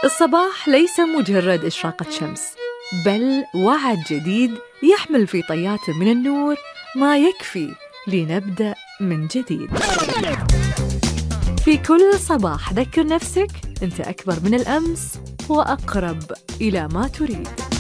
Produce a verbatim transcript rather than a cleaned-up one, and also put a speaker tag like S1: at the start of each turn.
S1: الصباح ليس مجرد إشراقة شمس، بل وعد جديد يحمل في طياته من النور ما يكفي لنبدأ من جديد. في كل صباح ذكر نفسك أنت أكبر من الأمس وأقرب إلى ما تريد.